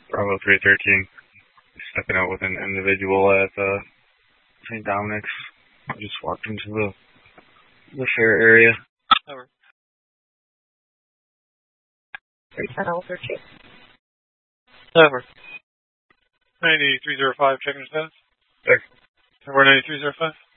Bravo 313. Stepping out with an individual at St. Dominic's. I just walked into the fair area. Over. 310-13. Over. 9305, checking your status. There. Over 9305.